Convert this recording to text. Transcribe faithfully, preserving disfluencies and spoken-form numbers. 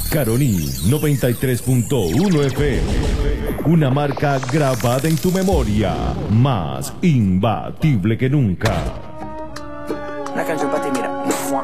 Caroní noventa y tres punto uno F M. Una marca grabada en tu memoria, más imbatible que nunca. Una canción para ti, mira.